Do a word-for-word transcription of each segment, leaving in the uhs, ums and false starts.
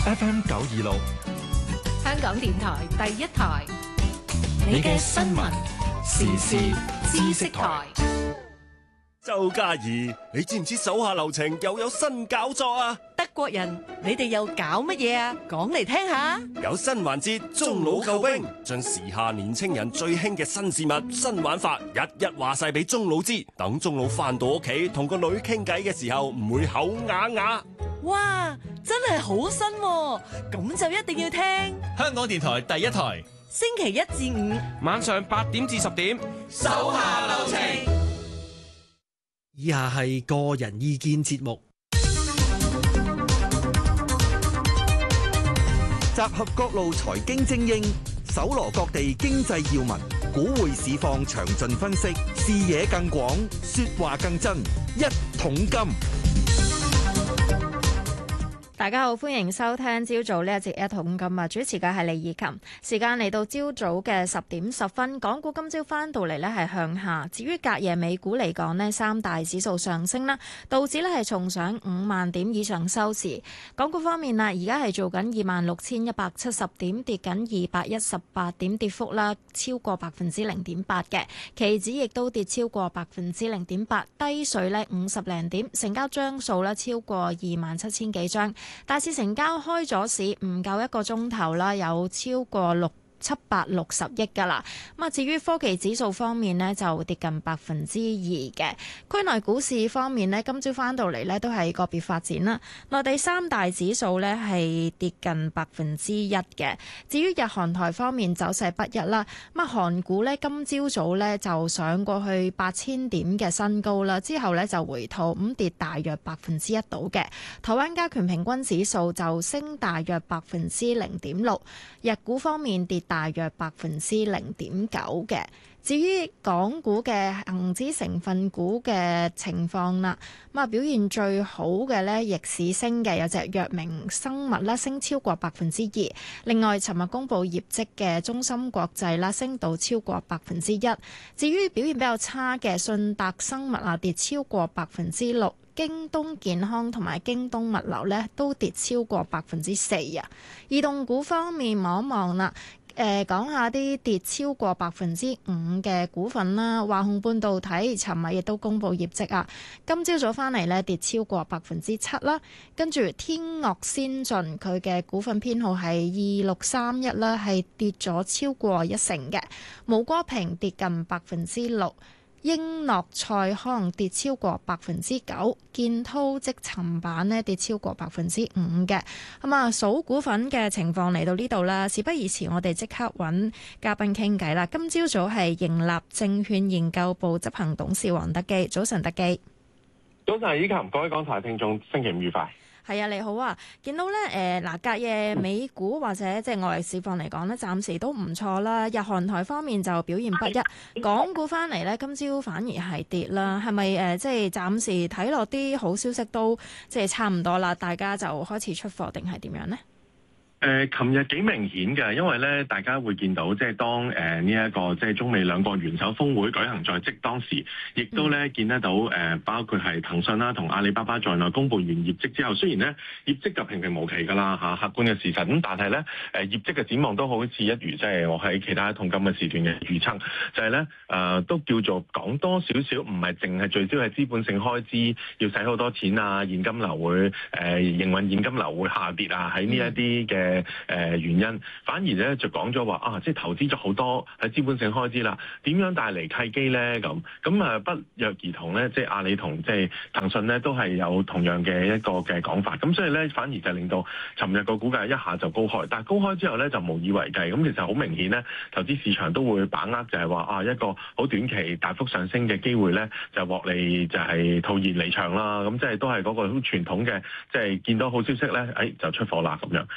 F M 九二六， 香港電台第一台， 你嘅新聞時事知識台。 周嘉怡，你知唔知手下留情又有新搞作啊？ 德國人，你哋又搞乜嘢啊？講嚟聽下。 有新環節，中老救兵，將時下年青人最興嘅新事物、新玩法，一一話晒俾中老知，等中老翻到屋企同個女傾偈嘅時候，唔會口啞啞。 哇，真係好新喎，咁就一定要聽。 香港電台第一台， 星期一至五晚上八點至十點， 手下留情。 以下係個人意見節目，集合各路財經精英，搜羅各地經濟要聞，股匯市況詳盡分析，視野更廣，說話更真。一桶金。 大家好，歡迎收聽朝早呢一節一桶金啊！主持嘅係李以琴。時間嚟到朝早嘅十點十分，港股今朝翻到嚟呢係向下。至於隔夜美股嚟講呢，三大指數上升啦，道指呢係重上五萬點以上收市。港股方面啦，而家係做緊二萬六千一百七十點，跌緊二百一十八點，跌幅啦超過百分之零點八嘅。期指亦都跌超過百分之零點八，低水呢五十零點，成交張數呢超過二萬七千幾張。大市成交開咗市唔夠一個鐘頭啦，有超過六七百六十億㗎啦。咁啊，至於科技指數方面呢，就跌近百分之二嘅。區內股市方面呢，今朝翻到嚟呢都係個別發展啦。內地三大指數呢係跌近百分之一嘅。至於日韓台方面走勢不一啦。咁啊，韓股呢今朝早呢就上過去八千點嘅新高啦，之後呢就回吐，咁跌大約百分之一度嘅。台灣加權平均指數就升大約百分之零點六。日股方面跌大約百分之零點九嘅。至於港股嘅恒指成分股嘅情況啦，咁啊表現最好嘅咧，逆市升嘅有隻藥明生物啦，升超過百分之二。另外，尋日公布業績嘅中芯國際啦，升到超過百分之一。至於表現比較差嘅信達生物啊，跌超過百分之六。京東健康同埋京東物流咧都跌超過百分之四啊。移動股方面望一望啦。誒講下啲跌超過百分之五嘅股份啦，華虹半導體尋日亦都公布業績啊，今朝早翻嚟咧跌超過百分之七啦，跟住天樂先進佢嘅股份編號係二六三一啦，係跌咗超過一成嘅，毛戈平跌近百分之六。英諾賽康跌超過百分之九，建滔積層板呢跌超過百分之五嘅。咁啊，數股份嘅情況嚟到呢度啦，事不宜遲，我哋即刻揾嘉賓傾偈啦。今朝早係盈立證券研究部執行董事黃德基，早晨，德基。 早晨，以及各位港台聽眾，星期五愉快。 係啊，你好啊！見到咧，誒嗱，隔夜美股或者即係外圍市況嚟講咧，暫時都唔錯啦。日韓台方面就表現不一，港股翻嚟咧，今朝反而係跌啦。係咪誒？即係暫時睇落啲好消息都即係差唔多啦，大家就開始出貨定係點樣呢？ 誒，琴日幾明顯嘅，因為咧，大家會見到即係當誒呢一個即係中美兩個元首峰會舉行在即，當時亦都咧見得到誒，包括係騰訊啦同阿里巴巴在內公佈完業績之後，雖然咧業績就平平無奇㗎啦嚇，客觀嘅事實咁，但係咧誒業績嘅展望都好似一如即係我喺其他一桶金嘅時段嘅預測，就係咧誒都叫做講多少少，唔係淨係聚焦係資本性開支要使好多錢啊，現金流會誒、呃、營運現金流會下跌啊，喺呢一啲嘅。誒、呃、原因，反而咧就講咗話啊，即係投資咗好多喺資本性開支啦，點樣帶嚟契機咧？咁咁啊，不約而同咧，即係阿里同即係騰訊咧，都係有同樣嘅一個嘅講法。咁所以咧，反而就令到尋日個股價一下就高開，但係高開之後咧就無以為繼。咁其實好明顯咧，投資市場都會把握就係話啊，一個好短期大幅上升嘅機會咧，就獲利就係套現離場啦。咁即係都係嗰個好傳統嘅，即係見到好消息咧，誒、哎、就出貨啦咁樣。咁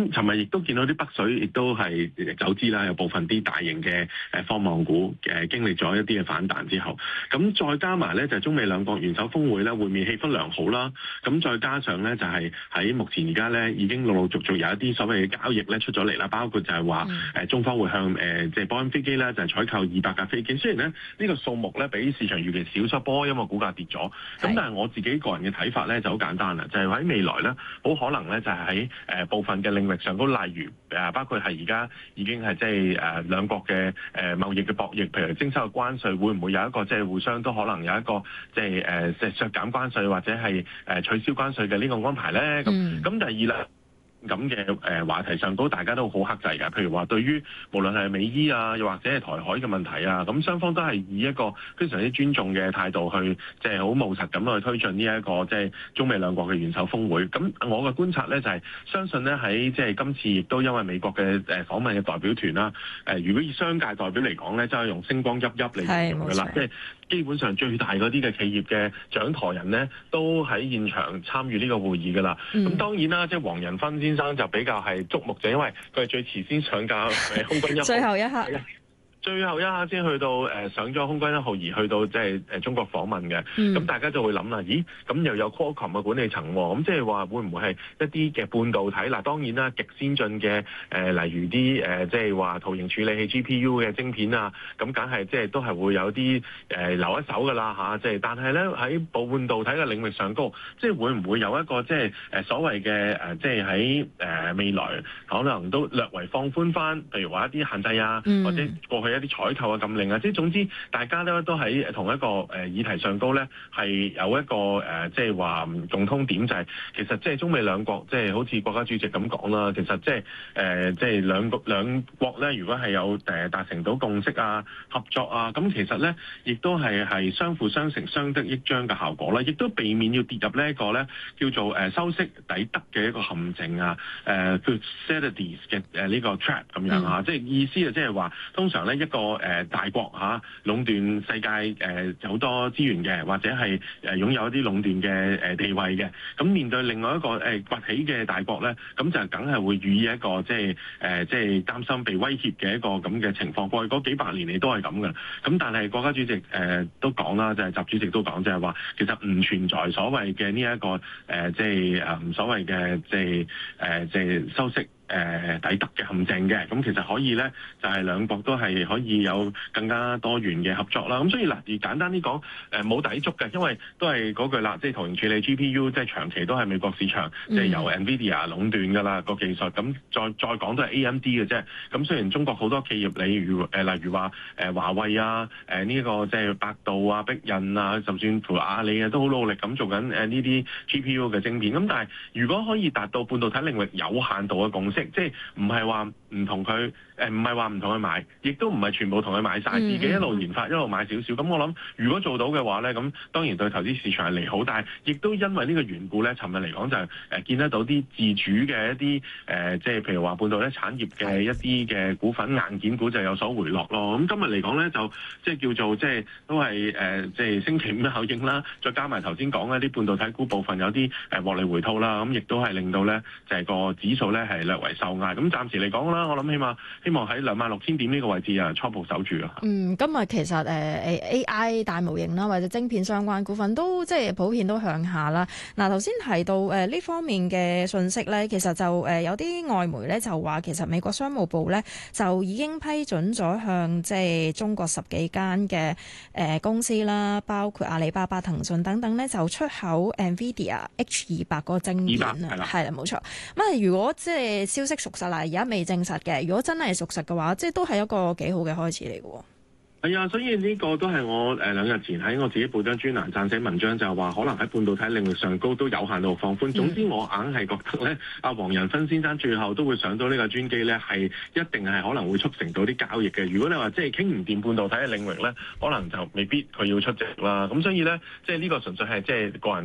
咁尋日亦都見到啲北水亦都係走資啦，有部分啲大型嘅誒科網股誒經歷咗一啲嘅反彈之後，咁再加埋咧就係中美兩國元首峰會咧會面氣氛良好啦，咁再加上咧就係喺目前而家咧已經陸陸續續有一啲所謂嘅交易咧出咗嚟啦，包括就係話誒中方會向誒即係波音飛機咧就係採購二百架飛機，雖然咧呢個數目咧比市場預期少咗波，因為股價跌咗，咁但係我自己個人嘅睇法咧就好簡單啦，就係喺未來咧好可能咧就係喺誒部分嘅領域上高，例如誒包括係而家已經係即係誒兩國嘅誒貿易嘅博弈，譬如徵收嘅關稅會唔會有一個即係互相都可能有一個即係誒即係削減關稅或者係誒取消關稅嘅呢個安排咧？咁咁、嗯、第二啦。咁嘅誒話題上都大家都好克制嘅，譬如話對於無論係美伊啊，又或者係台海嘅問題啊，咁雙方都係以一個非常之尊重嘅態度去，即係好務實咁去推進呢一個即係中美兩國嘅元首峰會。咁我嘅觀察咧就係、是、相信咧喺即係今次亦都因為美國嘅誒訪問嘅代表團啦，誒如果以商界代表嚟講咧，真係用星光熠熠嚟形容㗎啦，即係基本上最大嗰啲嘅企業嘅掌舵人咧都喺現場參與呢個會議㗎啦。咁、嗯、當然啦，即係黃仁勳先生就比較係矚目，就因為佢係最遲先上架誒空軍一號， 最後一刻。 最後一刻先去到誒、呃、上咗空軍一號，而去到即係誒中國訪問嘅，咁、嗯、大家就會諗啦，咦？咁又有 Qualcomm 嘅管理層喎，咁即係話會唔會係一啲嘅半導體？嗱，當然啦，極先進嘅誒、呃，例如啲誒，即係話圖形處理器 G P U 嘅晶片啊，咁梗係即係都係會有啲誒、呃、留一手㗎啦嚇，即、啊、係但係咧喺半導體嘅領域上高，即係會唔會有一個即係誒所謂嘅誒，即係喺誒未來可能都略為放寬翻，譬如話一啲限制啊，嗯、或者過去。一啲採購嘅禁令啊，即係總之，大家咧都喺同一個誒議題上高咧，係有一個誒，即係話共通點，就係、是、其實即係中美兩國，即、就、係、是、好似國家主席咁講啦，其實即係誒，即係兩國兩國咧，如果係有誒達成到共識啊、合作啊，咁其實咧亦都係係相輔相成、相得益彰嘅效果啦，亦都避免要跌入呢一個咧叫做誒修昔底德嘅一個陷阱啊，誒叫 Thucydides 嘅誒呢個 trap 咁樣啊，即係、嗯、意思啊，即係話通常咧一個誒大國嚇壟斷世界誒好多資源嘅，或者係誒擁有一啲壟斷嘅誒地位嘅，咁面對另外一個誒崛起嘅大國咧，咁就梗係會予以一個即係誒即係擔心被威脅嘅一個咁嘅情況。過去嗰幾百年嚟都係咁嘅，咁但係國家主席誒都講啦，就係習主席都講，就係話其實唔存在所謂嘅呢一個誒即係誒所謂嘅即係誒即係修昔誒底德嘅陷阱嘅，咁其實可以咧，就係、是、兩國都係可以有更加多元嘅合作啦。咁所以嗱，而簡單啲講，誒冇抵觸嘅，因為都係嗰句啦，即係圖形處理 G P U，即係長期都係美國市場，即係、嗯、由 NVIDIA 壟斷㗎啦個技術。咁再再講都係 A M D 嘅啫。咁雖然中國好多企業，例如誒、呃、例如話誒、呃、華為啊，誒、呃、呢、這個即係百度啊、逼印啊，甚至乎阿里啊，都好努力咁做緊誒呢啲 G P U 嘅晶片。咁但係如果可以達到半導體領域有限度嘅共識，即係唔係話唔同佢誒，唔係話唔同佢買，亦都唔係全部同佢買晒，自己一路研發一路買少少。咁我諗，如果做到嘅話咧，咁當然對投資市場係利好。但係亦都因為呢個緣故咧，尋日嚟講就係誒見得到啲自主嘅一啲誒、呃，即係譬如話半導體產業嘅一啲嘅股份硬件股就有所回落咯。咁今日嚟講咧，就即係叫做即係都係誒、呃，即係星期五嘅效應啦。再加埋頭先講嘅啲半導體股部分有啲誒獲利回吐啦，咁亦都係令到咧就係、是、個指數咧係略為受壓。咁暫時嚟講啦，我諗起碼希望喺兩萬六千點呢個位置啊，初步守住啊。 嗯，今日其實誒誒、呃、A I 大模型啦，或者晶片相關股份都即係普遍都向下啦。嗱，頭先提到誒呢、呃、方面嘅信息咧，其實就誒、呃、有啲外媒咧就話，其實美國商務部咧就已經批准咗向即係中國十幾間嘅誒公司啦，包括阿里巴巴、騰訊等等咧，就出口 NVIDIA H 二百嗰個晶片啊，係啦，冇錯。咁啊，如果即係消息屬實啦，而家未證實嘅，如果真係屬實嘅話，即係都係一個幾好嘅開始嚟嘅。 係啊，所以呢個都係我誒兩日前喺我自己報章專欄撰寫文章，就係話可能喺半導體領域上高都有限度放寬。總之我硬係覺得咧，阿黃仁勳先生最後都會上到呢個專機咧，係一定係可能會促成到啲交易嘅。如果你話即係傾唔掂半導體嘅領域咧，可能就未必佢要出席啦。咁所以咧，即係呢個純粹係即係個人